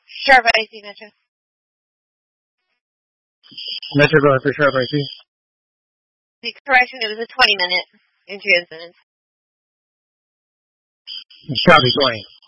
Sheriff IC, Metro. Metro going for Sheriff IC. The correction, it was a 20-minute into incident. Copy 20.